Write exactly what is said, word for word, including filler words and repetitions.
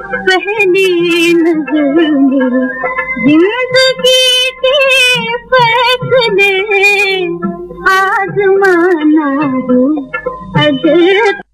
पहली नजर में जिंदगी के फैसले आजमाना हो अगर